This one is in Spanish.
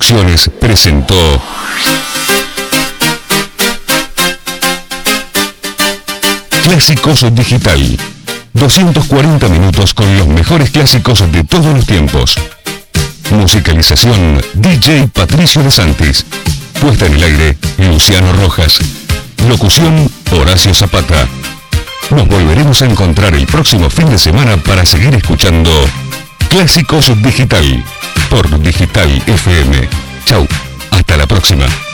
Producciones presentó Clásicos Digital. 240 minutos con los mejores clásicos de todos los tiempos. Musicalización DJ Patricio de Santis. Puesta en el aire Luciano Rojas. Locución Horacio Zapata. Nos volveremos a encontrar el próximo fin de semana para seguir escuchando Clásicos Digital por Digital FM. Chau, hasta la próxima.